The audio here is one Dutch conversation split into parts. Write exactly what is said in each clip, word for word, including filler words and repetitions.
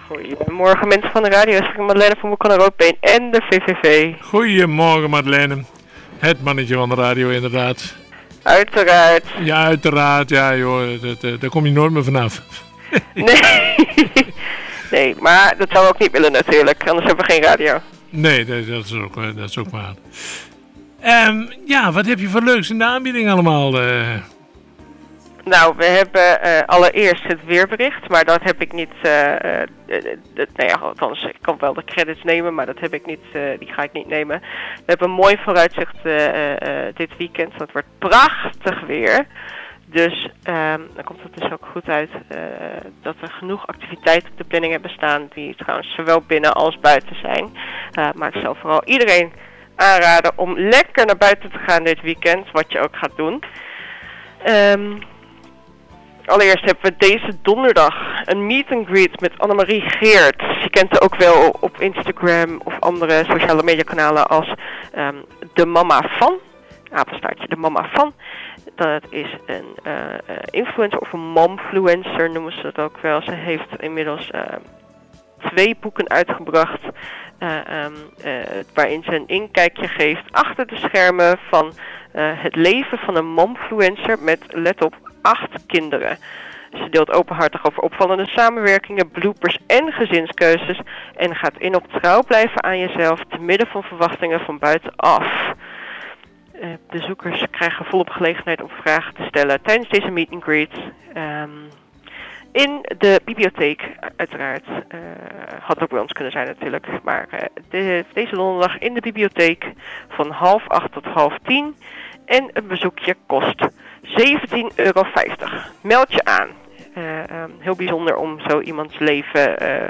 Goedemorgen mensen van de radio, ik ben Madeleine van Moek aan de Roodbeen en de V V V. Goedemorgen Madeleine, het mannetje van de radio inderdaad. Uiteraard. Ja, uiteraard, ja joh, dat, dat, daar kom je nooit meer vanaf. Nee. Nee, maar dat zou we ook niet willen natuurlijk, anders hebben we geen radio. Nee, dat, dat, is, ook, dat is ook waar. Um, ja, wat heb je voor leuks in de aanbieding allemaal? Uh... Nou, we hebben uh, allereerst het weerbericht, maar dat heb ik niet, uh, uh, uh, uh, nou ja, althans, ik kan wel de credits nemen, maar dat heb ik niet, uh, die ga ik niet nemen. We hebben een mooi vooruitzicht uh, uh, dit weekend, dat wordt prachtig weer. Dus um, dan komt het dus ook goed uit uh, dat er genoeg activiteiten op de planning hebben staan, die trouwens zowel binnen als buiten zijn. Uh, maar ik zal vooral iedereen aanraden om lekker naar buiten te gaan dit weekend, wat je ook gaat doen. Um, Allereerst hebben we deze donderdag een meet and greet met Annemarie Geert. Je kent haar ook wel op Instagram of andere sociale media kanalen als um, de mama van. Apenstaartje, de mama van. Dat is een uh, influencer of een momfluencer noemen ze dat ook wel. Ze heeft inmiddels uh, twee boeken uitgebracht uh, um, uh, waarin ze een inkijkje geeft achter de schermen van uh, het leven van een momfluencer met, let op, acht kinderen. Ze deelt openhartig over opvallende samenwerkingen, bloopers en gezinskeuzes en gaat in op trouw blijven aan jezelf te midden van verwachtingen van buitenaf. Uh, bezoekers krijgen volop gelegenheid om vragen te stellen tijdens deze meet and greet. Um, in de bibliotheek, uiteraard. Uh, had ook bij ons kunnen zijn natuurlijk. Maar uh, de, deze donderdag in de bibliotheek van half acht tot half tien. En een bezoekje kost zeventien euro vijftig. Meld je aan. Uh, um, heel bijzonder om zo iemands leven, uh,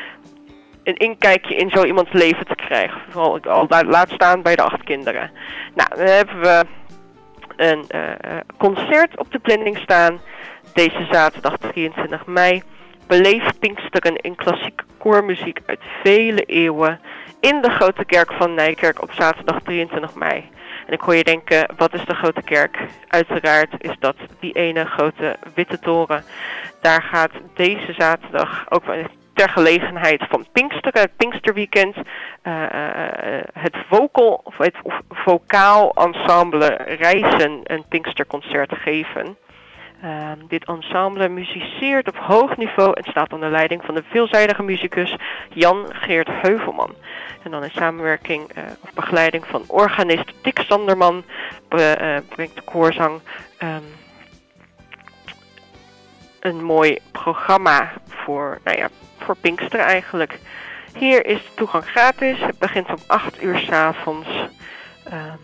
een inkijkje in zo iemands leven te krijgen. Vooral al laat staan bij de acht kinderen. Nou, dan hebben we een uh, concert op de planning staan. Deze zaterdag drieëntwintig mei. Beleef Pinksteren in klassieke koormuziek uit vele eeuwen. In de Grote Kerk van Nijkerk op zaterdag drieëntwintig mei. En ik hoor je denken, wat is de Grote Kerk? Uiteraard is dat die ene grote witte toren. Daar gaat deze zaterdag ook ter gelegenheid van Pinksteren, het Pinksterweekend, uh, uh, het vocal of het of vocaal ensemble Reizen een Pinksterconcert geven. Uh, dit ensemble musiceert op hoog niveau en staat onder leiding van de veelzijdige muzikus Jan Geert Heuvelman. En dan in samenwerking uh, of begeleiding van organist Dick Sanderman be, uh, brengt de koorzang um, een mooi programma voor, nou ja, voor Pinksteren eigenlijk. Hier is de toegang gratis. Het begint om acht uur 's avonds. Um,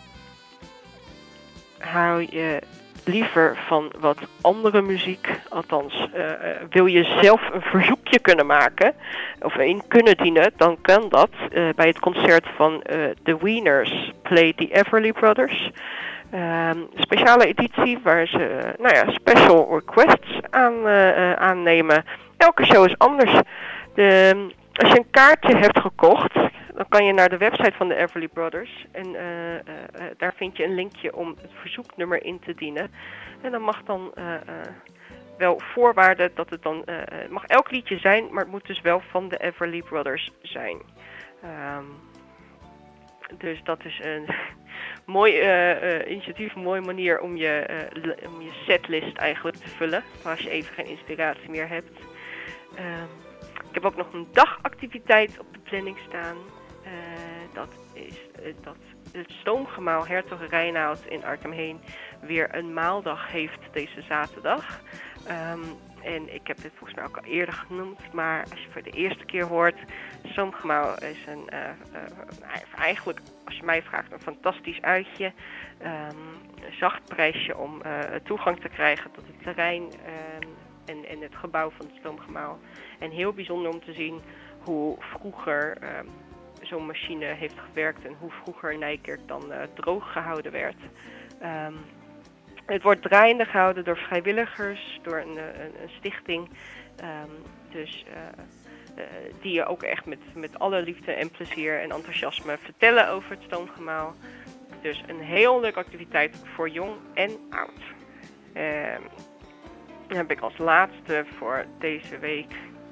hou je liever van wat andere muziek, althans uh, wil je zelf een verzoekje kunnen maken of in kunnen dienen, dan kan dat uh, bij het concert van uh, The Wieners Play the Everly Brothers. Uh, speciale editie waar ze uh, nou ja, special requests aan, uh, uh, aannemen. Elke show is anders. De, als je een kaartje hebt gekocht, dan kan je naar de website van de Everly Brothers. En uh, uh, uh, daar vind je een linkje om het verzoeknummer in te dienen. En dan mag dan uh, uh, wel voorwaarden dat het dan... Uh, het mag elk liedje zijn, maar het moet dus wel van de Everly Brothers zijn. Um, dus dat is een mooi uh, uh, initiatief, een mooie manier om je, uh, om je setlist eigenlijk te vullen. Als je even geen inspiratie meer hebt. Um, ik heb ook nog een dagactiviteit op de planning staan. Uh, dat is uh, dat het stoomgemaal Hertog Reinoud in Arkham heen weer een maaldag heeft deze zaterdag. Um, en ik heb dit volgens mij ook al eerder genoemd, maar als je voor de eerste keer hoort, stoomgemaal is een, uh, uh, eigenlijk, als je mij vraagt, een fantastisch uitje. Um, een zacht prijsje om uh, toegang te krijgen tot het terrein um, en, en het gebouw van het stoomgemaal. En heel bijzonder om te zien hoe vroeger um, zo'n machine heeft gewerkt en hoe vroeger Nijkerk dan uh, droog gehouden werd. Um, het wordt draaiende gehouden door vrijwilligers, door een, een, een stichting. Um, dus uh, uh, die je ook echt met, met alle liefde en plezier en enthousiasme vertellen over het stoomgemaal. Dus een heel leuke activiteit voor jong en oud. Um, dan heb ik als laatste voor deze week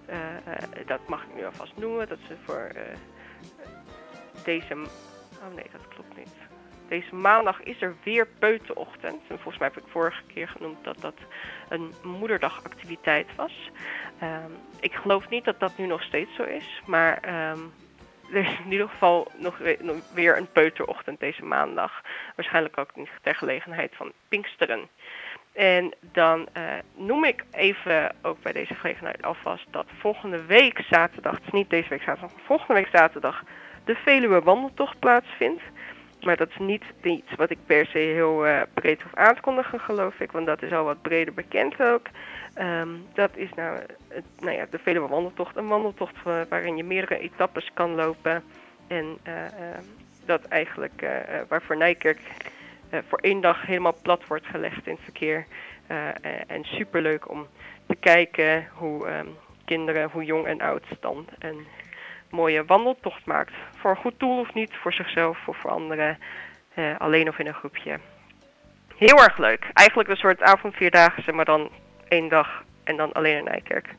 Uh, uh, dat mag ik nu alvast noemen. Dat ze voor uh, deze... Oh nee, dat klopt niet. Deze maandag is er weer peuterochtend. En volgens mij heb ik vorige keer genoemd dat dat een moederdagactiviteit was. Um, ik geloof niet dat dat nu nog steeds zo is. Maar um, er is in ieder geval nog, we- nog weer een peuterochtend deze maandag. Waarschijnlijk ook niet ter gelegenheid van Pinksteren. En dan uh, noem ik even ook bij deze gelegenheid alvast dat volgende week zaterdag, het is niet deze week zaterdag, maar volgende week zaterdag de Veluwe Wandeltocht plaatsvindt. Maar dat is niet iets wat ik per se heel uh, breed hoef aan te kondigen, geloof ik, want dat is al wat breder bekend ook. Um, dat is nou, het, nou ja, de Veluwe Wandeltocht, een wandeltocht uh, waarin je meerdere etappes kan lopen. En uh, uh, dat eigenlijk, uh, uh, waarvoor Nijkerk uh, voor één dag helemaal plat wordt gelegd in het verkeer. Uh, uh, en superleuk om te kijken hoe um, kinderen, hoe jong en oud dan een mooie wandeltocht maakt. Voor een goed doel of niet, voor zichzelf of voor anderen, uh, alleen of in een groepje. Heel erg leuk. Eigenlijk een soort avondvierdaagse, maar dan één dag en dan alleen in Nijkerk.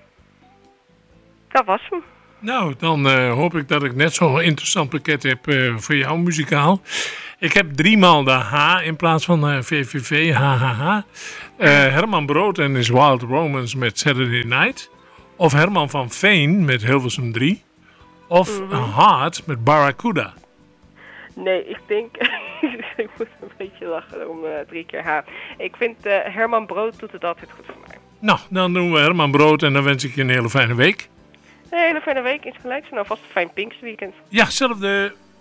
Dat was hem. Nou, dan uh, hoop ik dat ik net zo'n interessant pakket heb uh, voor jou muzikaal. Ik heb driemaal de H in plaats van uh, V V V, H H H. Uh, Herman Brood en his Wild Romance met Saturday Night. Of Herman van Veen met Hilversum drie. Of mm-hmm. Heart met Barracuda. Nee, ik denk... ik moet een beetje lachen om uh, drie keer H. Ik vind uh, Herman Brood doet het altijd goed voor mij. Nou, dan doen we Herman Brood en dan wens ik je een hele fijne week. Een hele fijne week, insgelijks. En alvast een fijn Pinksterweekend. Ja, hetzelfde.